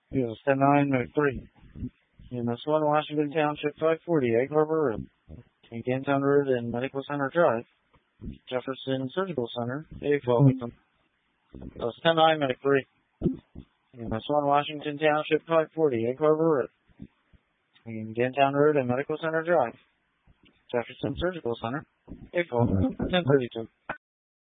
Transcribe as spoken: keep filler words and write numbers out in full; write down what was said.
U S ten nine, Medic three. U S one, Washington Township five forty, Egg Harbor Road. Between Canton Road and Medical Center Drive. Jefferson Surgical Center, A twelve victim. U S ten nine, Medic three. U S one, Washington Township five forty, Egg Harbor Road. Between Canton Road and Medical Center Drive. Jefferson Surgical Center, A twelve, ten thirty-two.